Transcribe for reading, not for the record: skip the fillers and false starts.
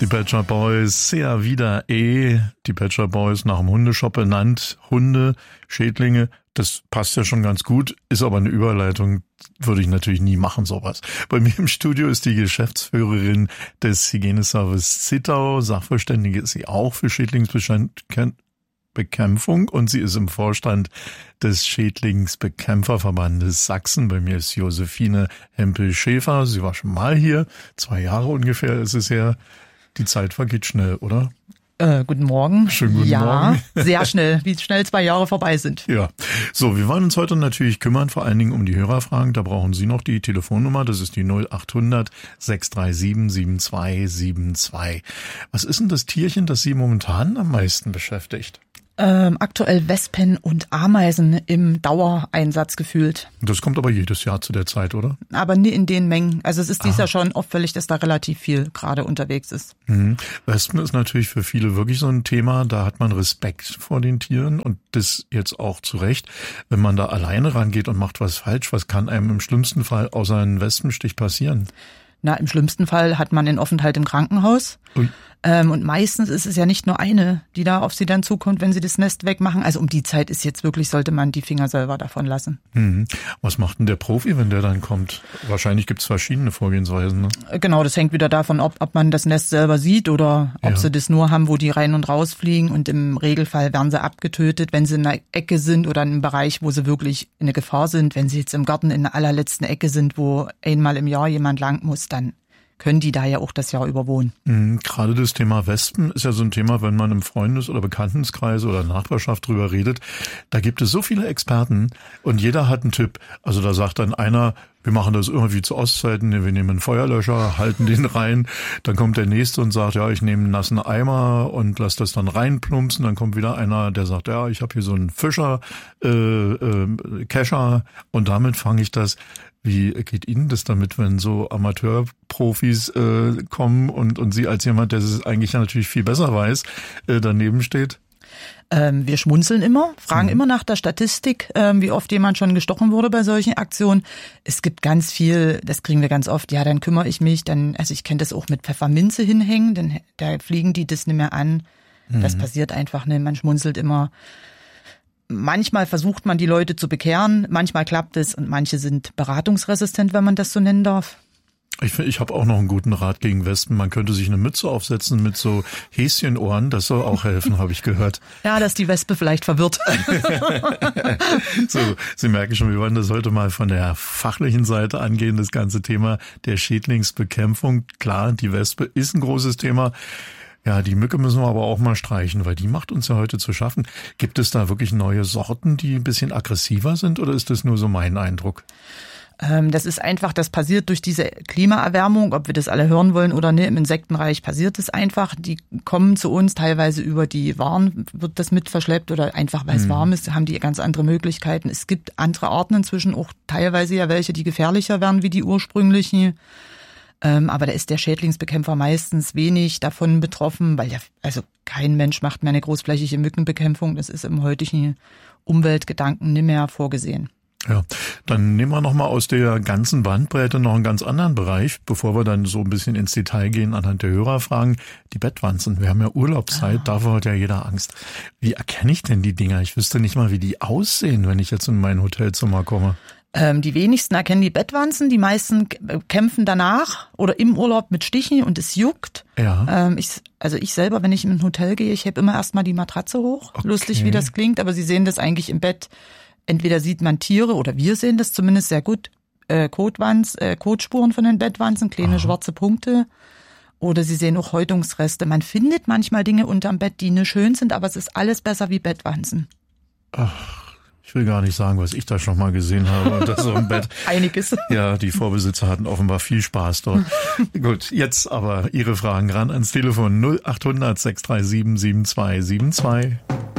Die Pet Shop Boys, ja wieder die Pet Shop Boys nach dem Hundeshop benannt. Hunde, Schädlinge, das passt ja schon ganz gut, ist aber eine Überleitung, würde ich natürlich nie machen, sowas. Bei mir im Studio ist die Geschäftsführerin des Hygieneservice Zittau, Sachverständige ist sie auch für Schädlingsbekämpfung und sie ist im Vorstand des Schädlingsbekämpferverbandes Sachsen. Bei mir ist Josephine Hempel-Schäfer, sie war schon mal hier, 2 Jahre ungefähr ist es her. Die Zeit vergeht schnell, oder? Guten Morgen. Schönen guten Morgen. Ja, sehr schnell, wie schnell 2 Jahre vorbei sind. Ja, so, wir wollen uns heute natürlich kümmern, vor allen Dingen um die Hörerfragen. Da brauchen Sie noch die Telefonnummer, das ist die 0800 637 7272. Was ist denn das Tierchen, das Sie momentan am meisten beschäftigt? Aktuell Wespen und Ameisen im Dauereinsatz gefühlt. Das kommt aber jedes Jahr zu der Zeit, oder? Aber nie in den Mengen. Also es ist dieses Jahr schon auffällig, dass da relativ viel gerade unterwegs ist. Wespen ist natürlich für viele wirklich so ein Thema. Da hat man Respekt vor den Tieren und das jetzt auch zu Recht. Wenn man da alleine rangeht und macht was falsch, was kann einem im schlimmsten Fall außer einem Wespenstich passieren? Na, im schlimmsten Fall hat man den Aufenthalt im Krankenhaus. Ui. Und meistens ist es ja nicht nur eine, die da auf sie dann zukommt, wenn sie das Nest wegmachen. Also um die Zeit ist jetzt wirklich, sollte man die Finger selber davon lassen. Was macht denn der Profi, wenn der dann kommt? Wahrscheinlich gibt's verschiedene Vorgehensweisen, ne? Genau, das hängt wieder davon ab, ob man das Nest selber sieht oder ob sie das nur haben, wo die rein und raus fliegen. Und im Regelfall werden sie abgetötet, wenn sie in einer Ecke sind oder in einem Bereich, wo sie wirklich in eine Gefahr sind. Wenn sie jetzt im Garten in der allerletzten Ecke sind, wo einmal im Jahr jemand lang muss, dann können die da ja auch das Jahr überwohnen. Gerade das Thema Wespen ist ja so ein Thema, wenn man im Freundes- oder Bekanntenkreis oder Nachbarschaft drüber redet. Da gibt es so viele Experten und jeder hat einen Tipp. Also da sagt dann einer, wir machen das irgendwie zu Ostzeiten, wir nehmen einen Feuerlöscher, halten den rein. Dann kommt der Nächste und sagt, ja, ich nehme einen nassen Eimer und lass das dann reinplumpsen. Dann kommt wieder einer, der sagt, ja, ich habe hier so einen Fischer, Kescher und damit fange ich das. Wie geht Ihnen das damit, wenn so Amateurprofis kommen und Sie als jemand, der es eigentlich natürlich viel besser weiß, daneben steht? Wir schmunzeln immer, fragen immer nach der Statistik, wie oft jemand schon gestochen wurde bei solchen Aktionen. Es gibt ganz viel, das kriegen wir ganz oft, ja, dann kümmere ich mich, also ich kenne das auch mit Pfefferminze hinhängen, denn da fliegen die das nicht mehr an. Das passiert einfach nicht, man schmunzelt immer. Manchmal versucht man die Leute zu bekehren, manchmal klappt es und manche sind beratungsresistent, wenn man das so nennen darf. Ich habe auch noch einen guten Rat gegen Wespen. Man könnte sich eine Mütze aufsetzen mit so Häschenohren. Das soll auch helfen, habe ich gehört. Ja, dass die Wespe vielleicht verwirrt. So, Sie merken schon, wir wollen das heute mal von der fachlichen Seite angehen, das ganze Thema der Schädlingsbekämpfung. Klar, die Wespe ist ein großes Thema. Ja, die Mücke müssen wir aber auch mal streichen, weil die macht uns ja heute zu schaffen. Gibt es da wirklich neue Sorten, die ein bisschen aggressiver sind oder ist das nur so mein Eindruck? Das ist einfach, das passiert durch diese Klimaerwärmung, ob wir das alle hören wollen oder nicht. Im Insektenreich passiert es einfach. Die kommen zu uns, teilweise über die Waren wird das mit verschleppt oder einfach, weil es warm ist, haben die ganz andere Möglichkeiten. Es gibt andere Arten inzwischen, auch teilweise ja welche, die gefährlicher werden wie die ursprünglichen. Aber da ist der Schädlingsbekämpfer meistens wenig davon betroffen, weil ja, also kein Mensch macht mehr eine großflächige Mückenbekämpfung. Das ist im heutigen Umweltgedanken nicht mehr vorgesehen. Ja, dann nehmen wir nochmal aus der ganzen Bandbreite noch einen ganz anderen Bereich, bevor wir dann so ein bisschen ins Detail gehen anhand der Hörerfragen. Die Bettwanzen, wir haben ja Urlaubszeit, davor hat ja jeder Angst. Wie erkenne ich denn die Dinger? Ich wüsste nicht mal, wie die aussehen, wenn ich jetzt in mein Hotelzimmer komme. Die wenigsten erkennen die Bettwanzen, die meisten kämpfen danach oder im Urlaub mit Stichen und es juckt. Ja. Ich selber, wenn ich in ein Hotel gehe, ich heb immer erstmal die Matratze hoch. Okay. Lustig, wie das klingt, aber Sie sehen das eigentlich im Bett. Entweder sieht man Tiere oder wir sehen das zumindest sehr gut, Kotspuren von den Bettwanzen, kleine schwarze Punkte. Oder Sie sehen auch Häutungsreste. Man findet manchmal Dinge unterm Bett, die nicht schön sind, aber es ist alles besser wie Bettwanzen. Ach. Ich will gar nicht sagen, was ich da schon mal gesehen habe. Und das so im Bett. Einiges. Ja, die Vorbesitzer hatten offenbar viel Spaß dort. Gut, jetzt aber Ihre Fragen ran ans Telefon 0800 637 7272.